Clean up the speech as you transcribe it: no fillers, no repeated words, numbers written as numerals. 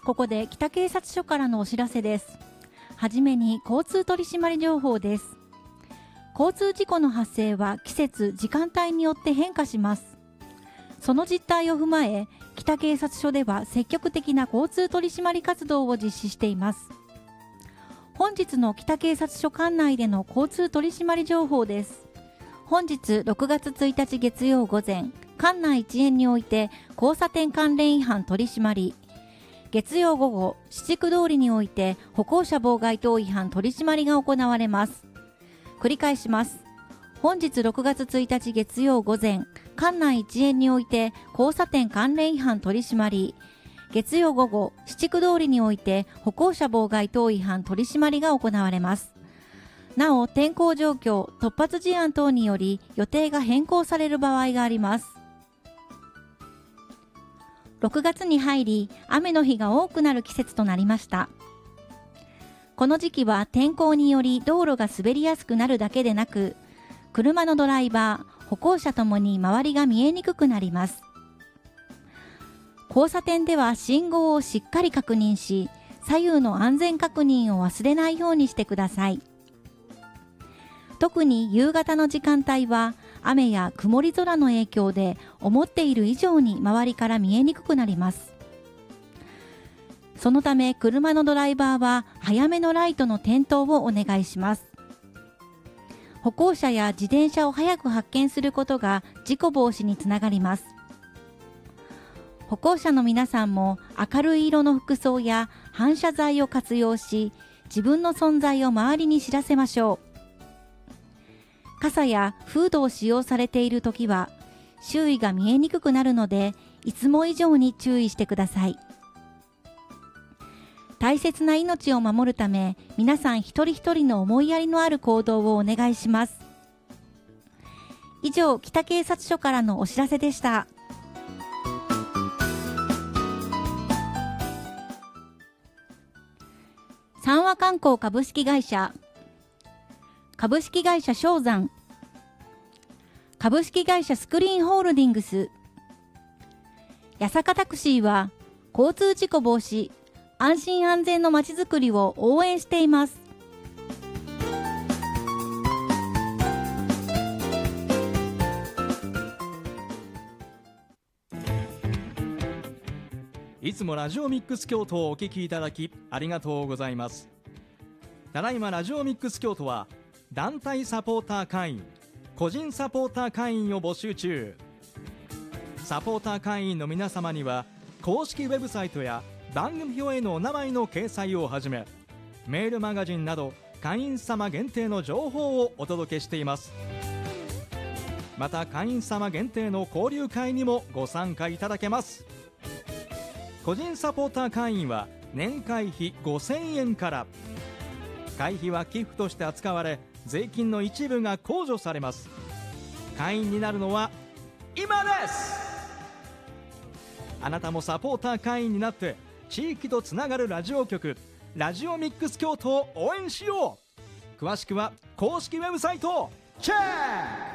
ここで北警察署からのお知らせです。はじめに交通取締情報です。交通事故の発生は季節・時間帯によって変化します。その実態を踏まえ、北警察署では積極的な交通取締活動を実施しています。本日の北警察署管内での交通取締情報です。本日6月1日月曜午前、管内一円において交差点関連違反取締り、月曜午後、七区通りにおいて歩行者妨害等違反取締りが行われます。繰り返します。本日6月1日月曜午前、管内一円において交差点関連違反取締り、月曜午後、七区通りにおいて歩行者妨害等違反取締りが行われます。なお、天候状況、突発事案等により予定が変更される場合があります。6月に入り、雨の日が多くなる季節となりました。この時期は天候により道路が滑りやすくなるだけでなく、車のドライバー、歩行者ともに周りが見えにくくなります。交差点では信号をしっかり確認し、左右の安全確認を忘れないようにしてください。特に夕方の時間帯は雨や曇り空の影響で思っている以上に周りから見えにくくなります。そのため車のドライバーは早めのライトの点灯をお願いします。歩行者や自転車を早く発見することが事故防止につながります。歩行者の皆さんも明るい色の服装や反射材を活用し、自分の存在を周りに知らせましょう。傘やフードを使用されているときは周囲が見えにくくなるので、いつも以上に注意してください。大切な命を守るため、皆さん一人一人の思いやりのある行動をお願いします。以上、北警察署からのお知らせでした。三和観光株式会社、株式会社正山、株式会社スクリーンホールディングス、八坂タクシーは交通事故防止、安心安全のまちづくりを応援しています。 いつもラジオミックス京都をお聞きいただきありがとうございます。ただいまラジオミックス京都は団体サポーター会員、個人サポーター会員を募集中。サポーター会員の皆様には公式ウェブサイトや番組表へのお名前の掲載をはじめ、メールマガジンなど会員様限定の情報をお届けしています。また会員様限定の交流会にもご参加いただけます。個人サポーター会員は年会費5000円から。会費は寄付として扱われ、税金の一部が控除されます。会員になるのは今です。あなたもサポーター会員になって地域とつながるラジオ局ラジオミックス京都を応援しよう。詳しくは公式ウェブサイトをチェック。